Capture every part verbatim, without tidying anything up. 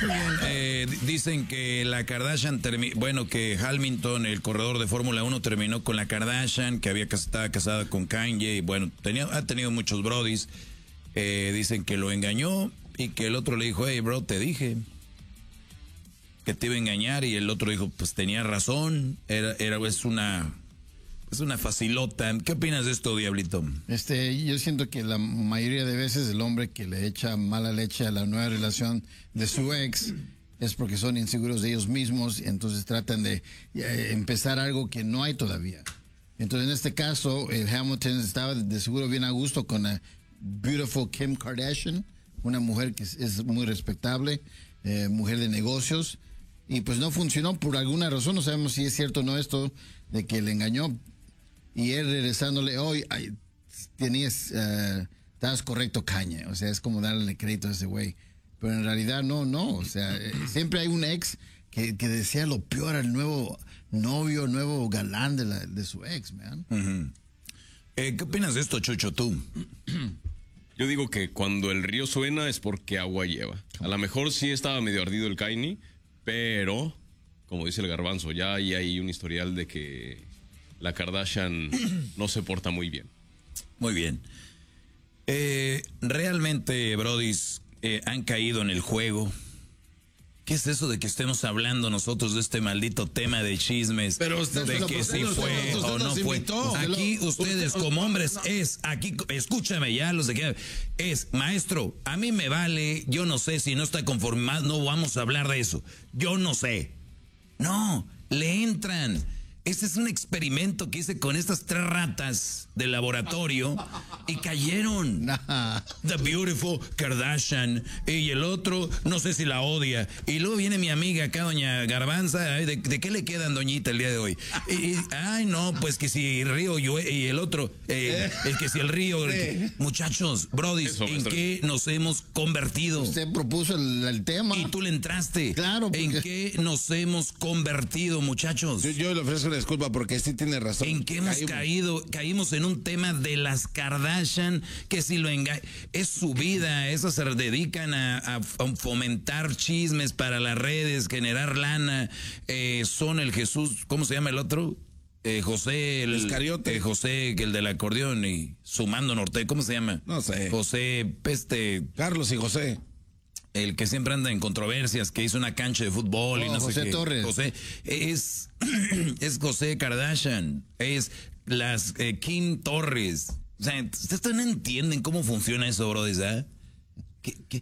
Eh, dicen que la Kardashian, termi- bueno, que Hamilton, el corredor de Fórmula uno, terminó con la Kardashian, que había estaba casada con Kanye, y bueno, tenía, ha tenido muchos brodis. Eh, dicen que lo engañó y que el otro le dijo, hey, bro, te dije que te iba a engañar, y el otro dijo, pues tenía razón, era, era es una... Es una facilota. ¿Qué opinas de esto, Diablito? Este, yo siento que la mayoría de veces el hombre que le echa mala leche a la nueva relación de su ex es porque son inseguros de ellos mismos, y entonces tratan de eh, empezar algo que no hay todavía. Entonces, en este caso, el Hamilton estaba de seguro bien a gusto con la beautiful Kim Kardashian, una mujer que es, es muy respetable, eh, mujer de negocios, y pues no funcionó por alguna razón. No sabemos si es cierto o no esto de que le engañó. Y él regresándole, hoy ay, tenías, uh, estabas correcto, Kanye. O sea, es como darle crédito a ese güey. Pero en realidad no, no. O sea, eh, siempre hay un ex que, que desea lo peor al nuevo novio, nuevo galán de, la, de su ex, man. Uh-huh. eh, ¿Qué opinas de esto, Chucho, tú? Yo digo que cuando el río suena es porque agua lleva. A lo mejor sí estaba medio ardido el Kanye, pero, como dice el Garbanzo, ya hay, hay un historial de que la Kardashian no se porta muy bien. Muy bien. Eh, realmente, brodis, eh, han caído en el juego. ¿Qué es eso de que estemos hablando nosotros de este maldito tema de chismes? Pero usted, de pero que usted, si usted, fue usted, usted o no fue. invitó. Aquí Usted, ustedes usted, como hombres no. es, aquí, escúchame ya, los de que es, maestro, a mí me vale, yo no sé si no está conformado, no vamos a hablar de eso. Yo no sé. No, le entran. Este es un experimento que hice con estas tres ratas de laboratorio y cayeron. The Beautiful Kardashian. Y el otro, no sé si la odia. Y luego viene mi amiga acá, doña Garbanza. ¿De, de qué le quedan, doñita, el día de hoy? Y, y, ay, no, pues que si el río llueve, y el otro, eh, el que si el río... El, muchachos, brodis, Eso, ¿en qué nos hemos convertido? Usted propuso el, el tema. Y tú le entraste. Claro. Porque... ¿En qué nos hemos convertido, muchachos? Yo, yo le ofrezco una disculpa porque sí tiene razón. ¿En qué hemos caímos. caído? Caímos en un tema de las Kardashian, que si lo engañan, es su vida, esas se dedican a, a fomentar chismes para las redes, generar lana, eh, son el Jesús, ¿cómo se llama el otro? Eh, José, el Iscariote. Eh, José, el del acordeón, y Sumando Norte, ¿cómo se llama? No sé. José, este... Carlos y José. El que siempre anda en controversias, que hizo una cancha de fútbol oh, y no José sé qué. Torres. José es es José Kardashian, es las eh, Kim Torres. O sea, ustedes no entienden cómo funciona eso, bro, ¿eh? ¿Qué, qué?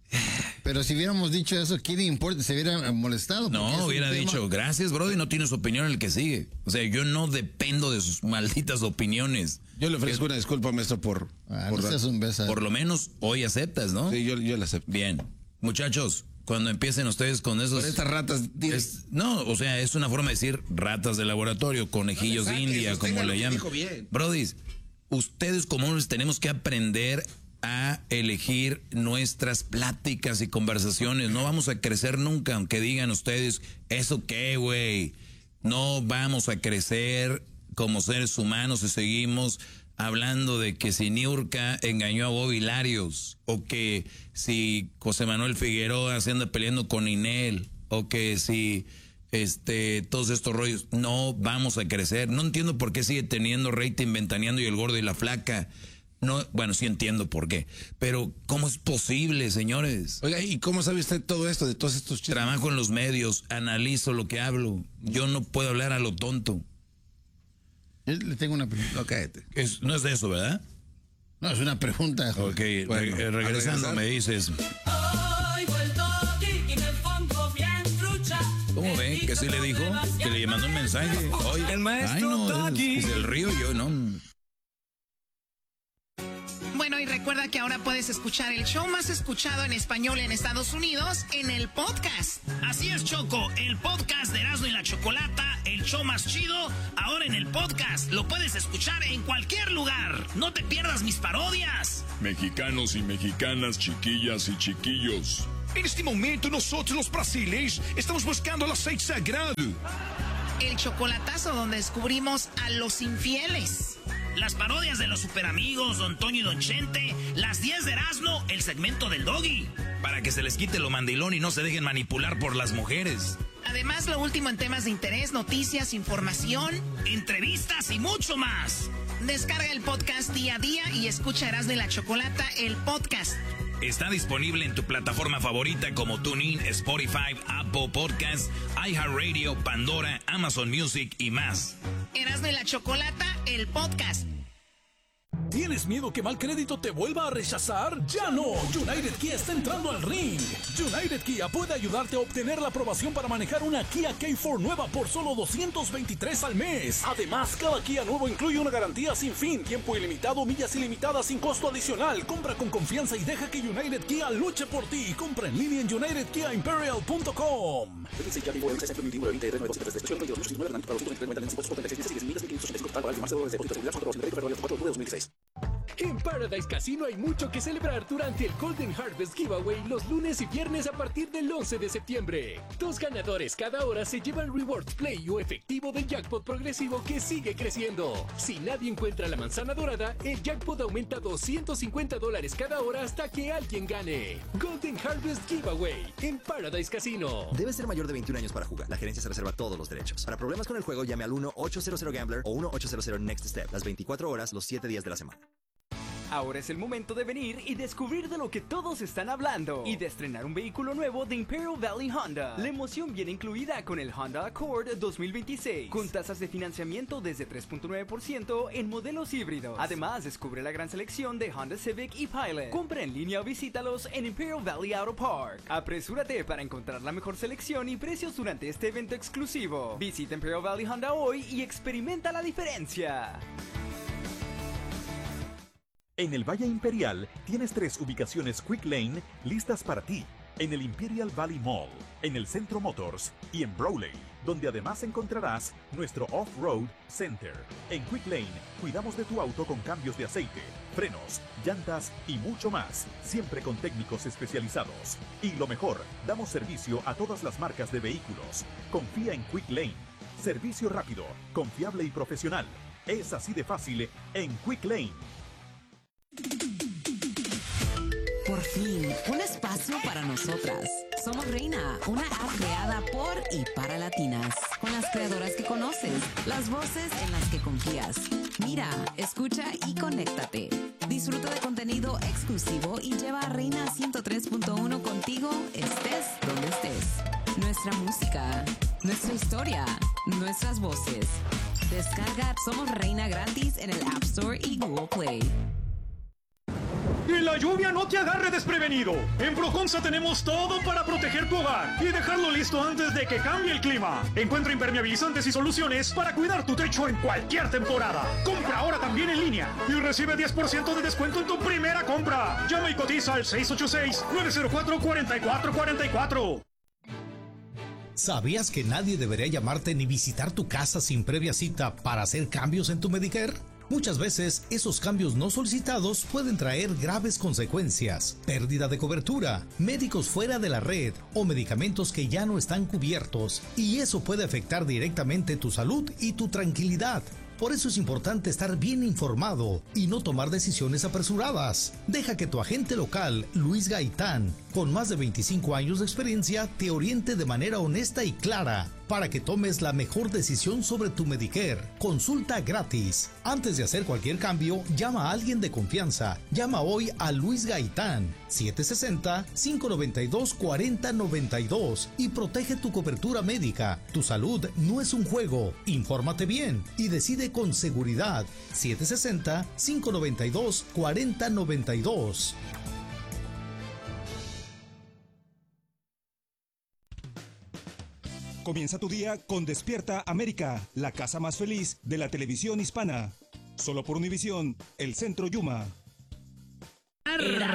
Pero si hubiéramos dicho eso, ¿qué le importa? Se hubiera molestado. No, hubiera tema... dicho, gracias, Brody, no tiene su opinión el que sigue. O sea, yo no dependo de sus malditas opiniones. Yo le ofrezco una disculpa, maestro, por... Ah, por, no un beso. por lo menos hoy aceptas, ¿no? Sí, yo, yo la acepto. Bien. Muchachos, cuando empiecen ustedes con esos... Por estas ratas... Es, no, o sea, es una forma de decir ratas de laboratorio, conejillos no de India, como le llaman. Brody, ustedes como hombres tenemos que aprender a elegir nuestras pláticas y conversaciones. No vamos a crecer nunca, aunque digan ustedes, ¿eso qué, güey? No vamos a crecer como seres humanos si seguimos hablando de que si Niurka engañó a Bobby Larios, o que si José Manuel Figueroa se anda peleando con Inel, o que si este todos estos rollos. No vamos a crecer. No entiendo por qué sigue teniendo rating Ventaneando y El Gordo y la Flaca. No, bueno, sí entiendo por qué, pero ¿cómo es posible, señores? Oiga, ¿y cómo sabe usted todo esto, de todos estos chistes? Trabajo en los medios, analizo lo que hablo. Yo no puedo hablar a lo tonto. Yo le tengo una pregunta. No, cállate. Es, no es de eso, ¿verdad? No, es una pregunta. Ok, bueno, re regresando me dices. ¿Cómo ven? ¿Que sí le dijo? ¿Que le mandó un mensaje? Hoy, el maestro ay, no, es, es el río, yo no... Bueno, y recuerda que ahora puedes escuchar el show más escuchado en español en Estados Unidos en el podcast. Así es, Choco, el podcast de Erasmo y la Chocolata, el show más chido, ahora en el podcast. Lo puedes escuchar en cualquier lugar. No te pierdas mis parodias. Mexicanos y mexicanas, chiquillas y chiquillos. En este momento nosotros los brasileños estamos buscando el aceite sagrado. El chocolatazo donde descubrimos a los infieles. las parodias de los superamigos, Don Toño y Don Chente, las diez de Erasmo, el segmento del Doggy. Para que se les quite lo mandilón y no se dejen manipular por las mujeres. Además, lo último en temas de interés, noticias, información, entrevistas y mucho más. Descarga el podcast día a día y escucha Erasmo y la Chocolata, el podcast. Está disponible en tu plataforma favorita como TuneIn, Spotify, Apple Podcasts, iHeartRadio, Pandora, Amazon Music y más. Erasmo y la Chocolata, el podcast. ¿Tienes miedo que mal crédito te vuelva a rechazar? ¡Ya no! United Kia está entrando al ring. United Kia puede ayudarte a obtener la aprobación para manejar una Kia K cuatro nueva por solo doscientos veintitrés al mes. Además, cada Kia nuevo incluye una garantía sin fin, tiempo ilimitado, millas ilimitadas sin costo adicional. Compra con confianza y deja que United Kia luche por ti. Compra en línea en united kia imperial punto com. En Paradise Casino hay mucho que celebrar durante el Golden Harvest Giveaway los lunes y viernes a partir del once de septiembre. Dos ganadores cada hora se llevan Rewards Play o efectivo del jackpot progresivo que sigue creciendo. Si nadie encuentra la manzana dorada, el jackpot aumenta doscientos cincuenta dólares cada hora hasta que alguien gane. Golden Harvest Giveaway en Paradise Casino. Debe ser mayor de veintiún años para jugar. La gerencia se reserva todos los derechos. Para problemas con el juego, llame al uno ochocientos Gambler o uno ochocientos Next Step las veinticuatro horas, los siete días de la semana. Ahora es el momento de venir y descubrir de lo que todos están hablando y de estrenar un vehículo nuevo de Imperial Valley Honda. La emoción viene incluida con el Honda Accord dos mil veintiséis, con tasas de financiamiento desde tres punto nueve por ciento en modelos híbridos. Además, descubre la gran selección de Honda Civic y Pilot. Compra en línea o visítalos en Imperial Valley Auto Park. Apresúrate para encontrar la mejor selección y precios durante este evento exclusivo. Visita Imperial Valley Honda hoy y experimenta la diferencia. En el Valle Imperial tienes tres ubicaciones Quick Lane listas para ti. En el Imperial Valley Mall, en el Centro Motors y en Brawley, donde además encontrarás nuestro Off-Road Center. En Quick Lane cuidamos de tu auto con cambios de aceite, frenos, llantas y mucho más, siempre con técnicos especializados. Y lo mejor, damos servicio a todas las marcas de vehículos. Confía en Quick Lane. Servicio rápido, confiable y profesional. Es así de fácil en Quick Lane. Por fin, un espacio para nosotras. Somos Reina, una app creada por y para latinas, con las creadoras que conoces, las voces en las que confías. Mira, escucha y conéctate. Disfruta de contenido exclusivo y lleva a Reina ciento tres punto uno contigo, estés donde estés. Nuestra música, nuestra historia, nuestras voces. Descarga Somos Reina gratis en el App Store y Google Play. Y la lluvia no te agarre desprevenido. En Proconsa tenemos todo para proteger tu hogar y dejarlo listo antes de que cambie el clima. Encuentra impermeabilizantes y soluciones para cuidar tu techo en cualquier temporada. Compra ahora también en línea y recibe diez por ciento de descuento en tu primera compra. Llama y cotiza al seis ocho seis, nueve cero cuatro, cuatro cuatro cuatro cuatro. ¿Sabías que nadie debería llamarte ni visitar tu casa sin previa cita para hacer cambios en tu Medicare? Muchas veces, esos cambios no solicitados pueden traer graves consecuencias, pérdida de cobertura, médicos fuera de la red o medicamentos que ya no están cubiertos, y eso puede afectar directamente tu salud y tu tranquilidad. Por eso es importante estar bien informado y no tomar decisiones apresuradas. Deja que tu agente local, Luis Gaitán, con más de veinticinco años de experiencia, te oriente de manera honesta y clara para que tomes la mejor decisión sobre tu Medicare. Consulta gratis. Antes de hacer cualquier cambio, llama a alguien de confianza. Llama hoy a Luis Gaitán, siete seis cero, cinco nueve dos, cuatro cero nueve dos y protege tu cobertura médica. Tu salud no es un juego. Infórmate bien y decide con seguridad. siete seis cero, cinco nueve dos, cuatro cero nueve dos. Comienza tu día con Despierta América, la casa más feliz de la televisión hispana. Solo por Univisión, el Centro Yuma.